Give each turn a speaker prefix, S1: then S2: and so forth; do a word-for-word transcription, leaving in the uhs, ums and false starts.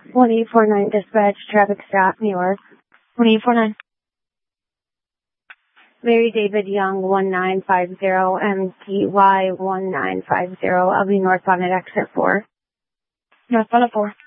S1: one eight four nine dispatch, traffic stop, New York.
S2: one eight four nine.
S1: Mary David Young, one nine five zero, M T Y one nine five zero. I'll be northbound at exit four.
S2: Northbound at four.